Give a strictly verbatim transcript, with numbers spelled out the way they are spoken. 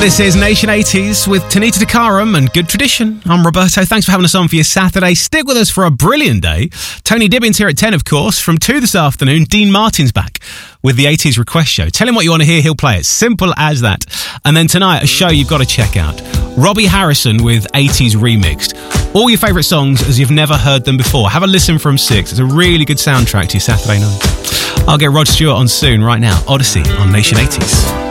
This is Nation eighties with Tanita Takaram and Good Tradition. I'm Roberto. Thanks for having us on for your Saturday. Stick with us for a brilliant day. Tony Dibbins here at ten, of course. From two this afternoon, Dean Martin's back with the eighties Request Show. Tell him what you want to hear, he'll play it. Simple as that. And then tonight, a show you've got to check out. Robbie Harrison with eighties Remixed. All your favourite songs as you've never heard them before. Have a listen from six. It's a really good soundtrack to your Saturday night. I'll get Rod Stewart on soon. Right now, Odyssey on Nation eighties.